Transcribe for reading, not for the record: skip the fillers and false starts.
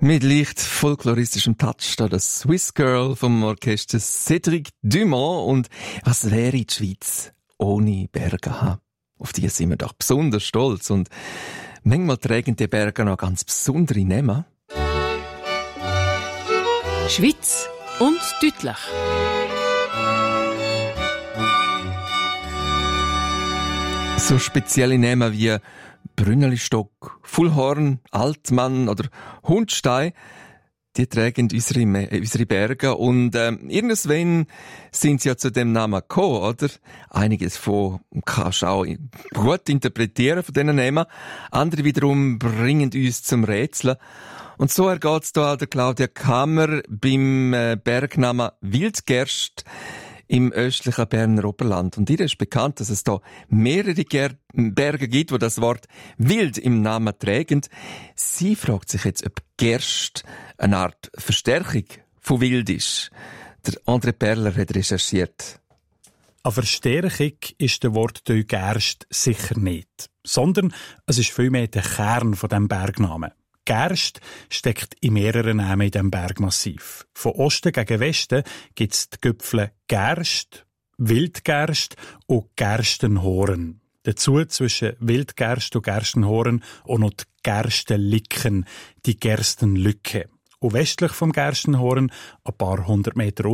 Mit leicht folkloristischem Touch da das Swiss Girl vom Orchester Cédric Dumont. Und was wäre die Schweiz ohne Berge? Auf die sind wir doch besonders stolz. Und manchmal tragen die Berge noch ganz besondere Namen. Schweiz und deutlich. So spezielle Namen wie Brünnelistock, Fullhorn, Altmann oder Hundstein, die tragen unsere Berge. Und irgendwann sind sie ja zu dem Namen gekommen, oder? Einiges von kannst du auch gut interpretieren von diesen Namen. Andere wiederum bringen uns zum Rätseln. Und so ergeht es da der Claudia Kammer beim Bergnamen Wildgerst im östlichen Berner Oberland. Und ihr ist bekannt, dass es da mehrere Berge gibt, wo das Wort Wild im Namen tragen. Sie fragt sich jetzt, ob Gerst eine Art Verstärkung von Wild ist. Der André Perler hat recherchiert. Eine Verstärkung ist der Wortteil Gerst sicher nicht, sondern es ist vielmehr der Kern von dem Bergnamen. Gerst steckt in mehreren Namen in diesem Bergmassiv. Von Osten gegen Westen gibt es die Gipfel Gerst, Wildgerst und Gerstenhorn. Dazu zwischen Wildgerst und Gerstenhorn auch noch die Gerstenlicken, die Gerstenlücke. Und westlich vom Gerstenhorn, ein paar hundert Meter